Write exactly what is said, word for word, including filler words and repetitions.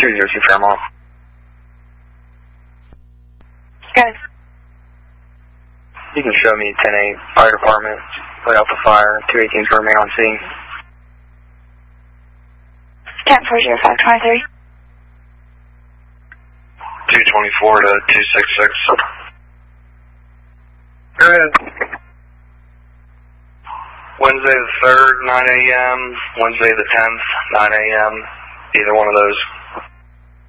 two zero two Fairmont. Guys. You can show me ten eight, fire department, put out the fire, two eighteen to remain on scene. ten four zero five twenty-three. two twenty-four to two sixty-six. Go ahead. Wednesday the third, nine A M Wednesday the tenth, nine A M Either one of those.